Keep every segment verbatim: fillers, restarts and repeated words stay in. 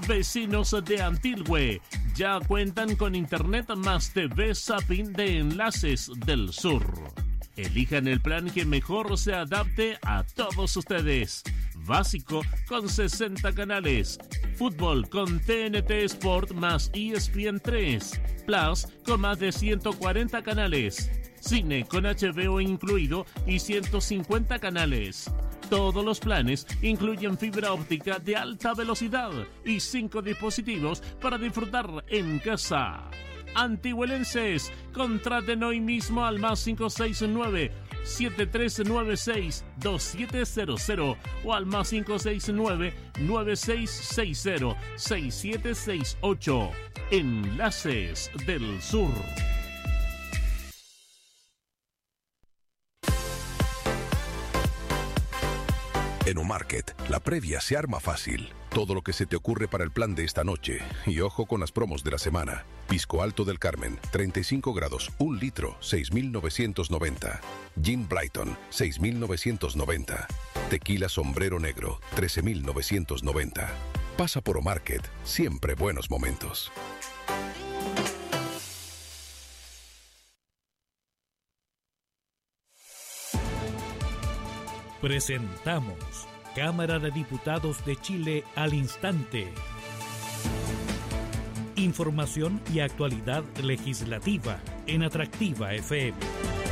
Vecinos de Antilhue ya cuentan con internet más T V Zapping de Enlaces del Sur. Elijan el plan que mejor se adapte a todos ustedes. Básico con sesenta canales. Fútbol con T N T Sport más E S P N tres. Plus con más de ciento cuarenta canales. Cine con H B O incluido y ciento cincuenta canales. Todos los planes incluyen fibra óptica de alta velocidad y cinco dispositivos para disfrutar en casa. Antihuelenses, contraten hoy mismo al más cinco seis nueve, siete tres nueve seis, dos siete cero cero o al más cinco seis nueve, nueve seis seis cero, seis siete seis ocho. Enlaces del Sur. En Omarket, la previa se arma fácil. Todo lo que se te ocurre para el plan de esta noche. Y ojo con las promos de la semana. Pisco Alto del Carmen, treinta y cinco grados, un litro, seis mil novecientos noventa. Gin Blyton, seis mil novecientos noventa. Tequila Sombrero Negro, trece mil novecientos noventa. Pasa por Omarket, siempre buenos momentos. Presentamos Cámara de Diputados de Chile al instante. Información y actualidad legislativa en Atractiva F M.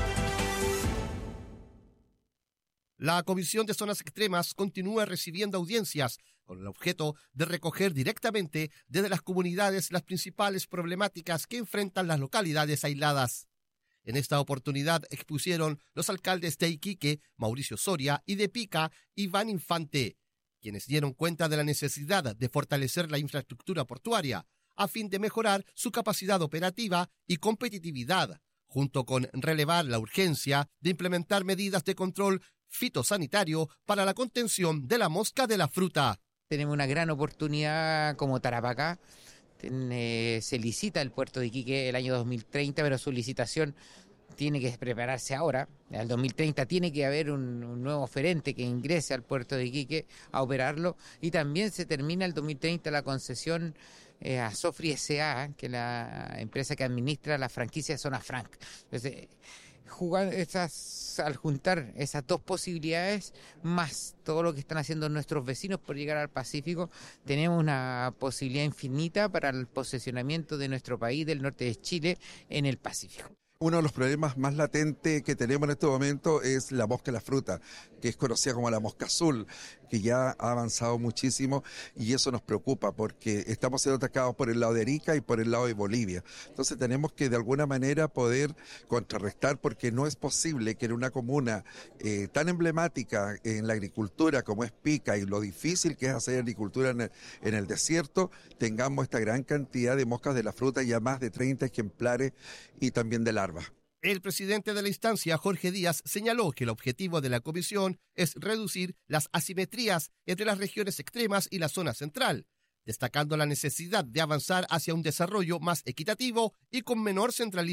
La Comisión de Zonas Extremas continúa recibiendo audiencias con el objeto de recoger directamente desde las comunidades las principales problemáticas que enfrentan las localidades aisladas. En esta oportunidad expusieron los alcaldes de Iquique, Mauricio Soria, y de Pica, Iván Infante, quienes dieron cuenta de la necesidad de fortalecer la infraestructura portuaria a fin de mejorar su capacidad operativa y competitividad, junto con relevar la urgencia de implementar medidas de control fitosanitario para la contención de la mosca de la fruta. Tenemos una gran oportunidad como Tarapacá. Eh, se licita el puerto de Iquique el año dos mil treinta, pero su licitación tiene que prepararse ahora. Al dos mil treinta tiene que haber un, un nuevo oferente que ingrese al puerto de Iquique a operarlo, y también se termina el dos mil treinta la concesión eh, a Sofri S A, que es la empresa que administra la franquicia de Zona Franc. Entonces, jugar esas, al juntar esas dos posibilidades, más todo lo que están haciendo nuestros vecinos por llegar al Pacífico, tenemos una posibilidad infinita para el posicionamiento de nuestro país, del norte de Chile, en el Pacífico. Uno de los problemas más latentes que tenemos en este momento es la mosca de la fruta, que es conocida como la mosca azul, que ya ha avanzado muchísimo, y eso nos preocupa porque estamos siendo atacados por el lado de Arica y por el lado de Bolivia. Entonces tenemos que de alguna manera poder contrarrestar, porque no es posible que en una comuna eh, tan emblemática en la agricultura como es Pica, y lo difícil que es hacer agricultura en el, en el desierto, tengamos esta gran cantidad de moscas de la fruta, ya más de treinta ejemplares, y también de larvas. El presidente de la instancia, Jorge Díaz, señaló que el objetivo de la comisión es reducir las asimetrías entre las regiones extremas y la zona central, destacando la necesidad de avanzar hacia un desarrollo más equitativo y con menor centralidad